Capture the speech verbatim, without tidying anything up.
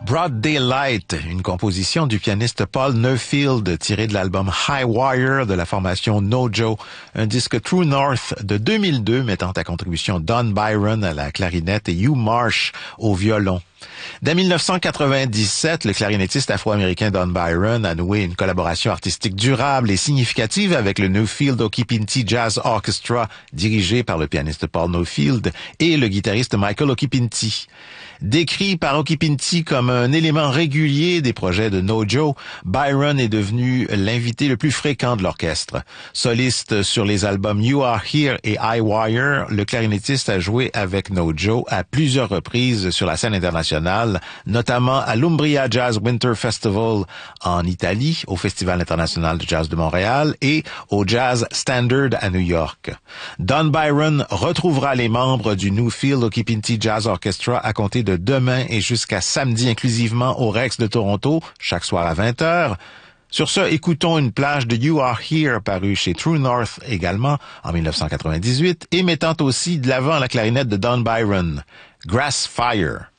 Broad Daylight, une composition du pianiste Paul Neufeld tirée de l'album High Wire de la formation No-Joe, un disque True North de deux mille deux mettant à contribution Don Byron à la clarinette et Hugh Marsh au violon. Dès mille neuf cent quatre-vingt-dix-sept, le clarinettiste afro-américain Don Byron a noué une collaboration artistique durable et significative avec le Neufeld Okipinti Jazz Orchestra, dirigé par le pianiste Paul Neufeld et le guitariste Michael Okipinti. Décrit par Okipinti comme un élément régulier des projets de No-Joe, Byron est devenu l'invité le plus fréquent de l'orchestre. Soliste sur les albums You Are Here et I Wire, le clarinettiste a joué avec No-Joe à plusieurs reprises sur la scène internationale, notamment à l'Umbria Jazz Winter Festival en Italie, au Festival international de jazz de Montréal et au Jazz Standard à New York. Don Byron retrouvera les membres du Neufeld Okipinti Jazz Orchestra à compter de de demain et jusqu'à samedi inclusivement au Rex de Toronto, chaque soir à vingt heures. Sur ce, écoutons une plage de You Are Here parue chez True North également en mille neuf cent quatre-vingt-dix-huit et mettant aussi de l'avant la clarinette de Don Byron, Grass Fire.